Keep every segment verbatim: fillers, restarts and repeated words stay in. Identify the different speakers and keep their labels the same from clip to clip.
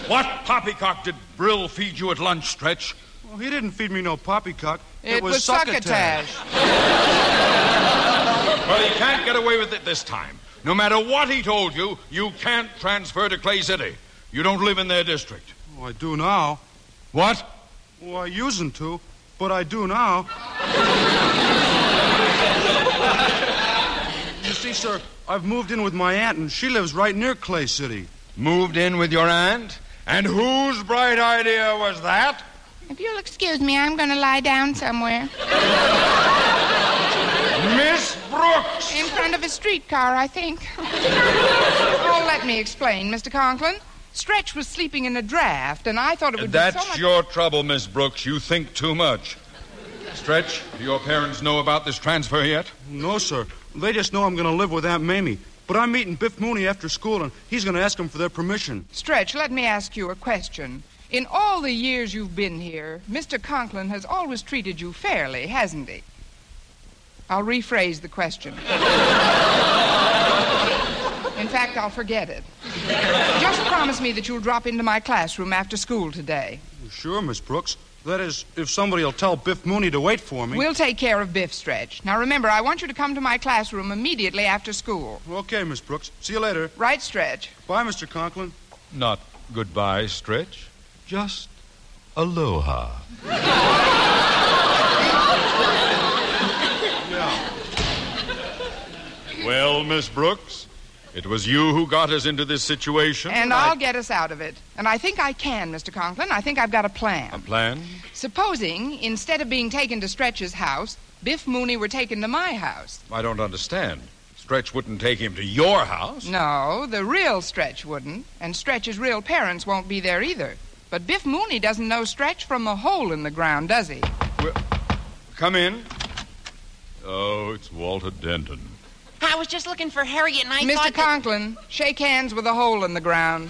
Speaker 1: What poppycock did Brill feed you at lunch, Stretch?
Speaker 2: Well, he didn't feed me no poppycock.
Speaker 3: It,
Speaker 2: it was,
Speaker 3: was
Speaker 2: succotash.
Speaker 3: succotash.
Speaker 1: Well, he can't get away with it this time. No matter what he told you, you can't transfer to Clay City. You don't live in their district.
Speaker 2: Oh, I do now.
Speaker 1: What?
Speaker 2: Well, I usen't to, but I do now. You see, sir, I've moved in with my aunt, and she lives right near Clay City.
Speaker 1: Moved in with your aunt? And whose bright idea was that?
Speaker 3: If you'll excuse me, I'm going to lie down somewhere.
Speaker 1: Miss Brooks!
Speaker 3: In front of a streetcar, I think. Oh, let me explain, Mister Conklin. Stretch was sleeping in a draft, and I thought it would
Speaker 1: That's
Speaker 3: be so much...
Speaker 1: your trouble, Miss Brooks. You think too much. Stretch, do your parents know about this transfer yet?
Speaker 2: No, sir. They just know I'm going to live with Aunt Mamie. But I'm meeting Biff Mooney after school, and he's going to ask them for their permission.
Speaker 3: Stretch, let me ask you a question. In all the years you've been here, Mister Conklin has always treated you fairly, hasn't he? I'll rephrase the question. In fact, I'll forget it. Just promise me that you'll drop into my classroom after school today.
Speaker 2: Sure, Miss Brooks. That is, if somebody will tell Biff Mooney to wait for me.
Speaker 3: We'll take care of Biff, Stretch. Now, remember, I want you to come to my classroom immediately after school.
Speaker 2: Okay, Miss Brooks. See you later.
Speaker 3: Right, Stretch.
Speaker 2: Bye, Mister Conklin.
Speaker 1: Not goodbye, Stretch. Just aloha.
Speaker 2: Yeah.
Speaker 1: Well, Miss Brooks, it was you who got us into this situation.
Speaker 3: And
Speaker 1: I...
Speaker 3: I'll get us out of it. And I think I can, Mister Conklin. I think I've got a plan.
Speaker 1: A plan?
Speaker 3: Supposing, instead of being taken to Stretch's house, Biff Mooney were taken to my house.
Speaker 1: I don't understand. Stretch wouldn't take him to your house.
Speaker 3: No, the real Stretch wouldn't. And Stretch's real parents won't be there either. But Biff Mooney doesn't know Stretch from a hole in the ground, does he?
Speaker 1: Well, come in. Oh, it's Walter Denton.
Speaker 4: I was just looking for Harriet, and I
Speaker 3: Mister
Speaker 4: thought... that-
Speaker 3: Conklin, shake hands with a hole in the ground.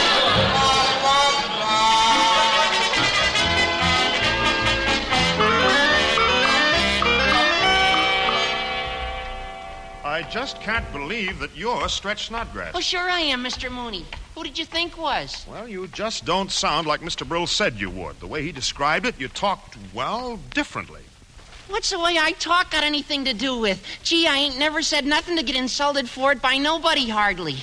Speaker 5: I just can't believe that you're Stretch Snodgrass.
Speaker 4: Oh, sure I am, Mister Mooney. Who did you think was?
Speaker 5: Well, you just don't sound like Mister Brill said you would. The way he described it, you talked, well, differently.
Speaker 4: What's the way I talk got anything to do with? Gee, I ain't never said nothing to get insulted for it by nobody, hardly.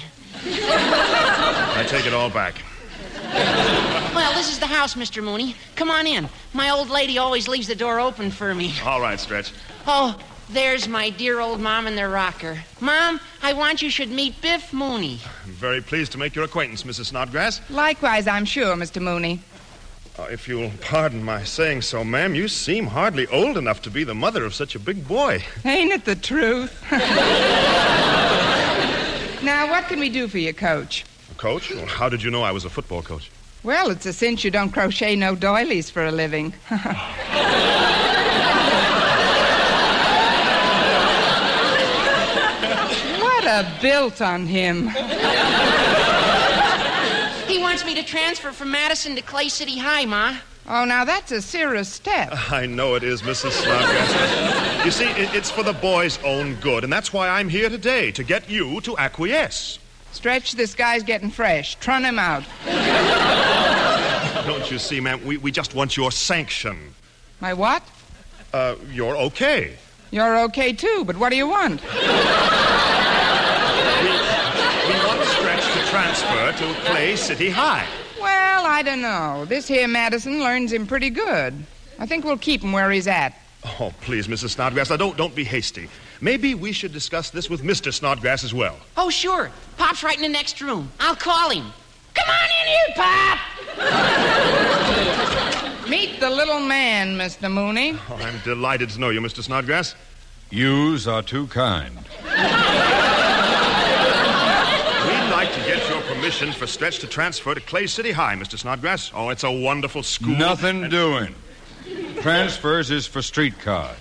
Speaker 5: I take it all back.
Speaker 4: Well, this is the house, Mister Mooney. Come on in. My old lady always leaves the door open for me.
Speaker 5: All right, Stretch.
Speaker 4: Oh, there's my dear old mom in the rocker. Mom, I want you should meet Biff Mooney.
Speaker 5: I'm very pleased to make your acquaintance, Missus Snodgrass.
Speaker 3: Likewise, I'm sure, Mister Mooney.
Speaker 5: Uh, if you'll pardon my saying so, ma'am, you seem hardly old enough to be the mother of such a big boy.
Speaker 3: Ain't it the truth? Now, what can we do for you, Coach?
Speaker 5: Coach? Well, how did you know I was a football coach?
Speaker 3: Well, it's a cinch you don't crochet no doilies for a living. What a built on him.
Speaker 4: He wants me to transfer from Madison to Clay City High, Ma.
Speaker 3: Oh, now that's a serious step.
Speaker 5: I know it is, Missus Snodgrass. You see, it, it's for the boy's own good, and that's why I'm here today, to get you to acquiesce.
Speaker 3: Stretch, this guy's getting fresh. Trun him out.
Speaker 5: Don't you see, ma'am, we, we just want your sanction.
Speaker 3: My what?
Speaker 5: Uh, you're okay.
Speaker 3: You're okay, too, but what do you want?
Speaker 5: We, we want Stretch to transfer to Clay City High.
Speaker 3: Well, I don't know. This here Madison learns him pretty good. I think we'll keep him where he's at.
Speaker 5: Oh, please, Missus Snodgrass, now don't, don't be hasty. Maybe we should discuss this with Mister Snodgrass as well.
Speaker 4: Oh, sure. Pop's right in the next room. I'll call him. Come on in here, Pop!
Speaker 3: Meet the little man, Mister Mooney.
Speaker 5: Oh, I'm delighted to know you, Mister Snodgrass.
Speaker 1: Yous are too kind.
Speaker 5: We'd like to get your permission for Stretch to transfer to Clay City High, Mister Snodgrass. Oh, it's a wonderful school.
Speaker 1: Nothing
Speaker 5: and...
Speaker 1: doing. Transfers is for streetcars.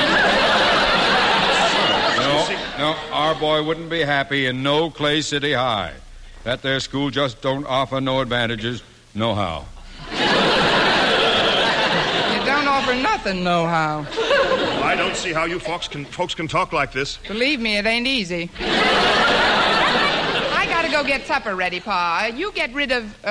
Speaker 1: No, no, our boy wouldn't be happy in no Clay City High. That there school just don't offer no advantages, no how.
Speaker 3: You don't offer nothing, no how.
Speaker 5: I don't see how you folks can, folks can talk like this.
Speaker 3: Believe me, it ain't easy. I gotta go get supper ready, Pa. You get rid of... Uh,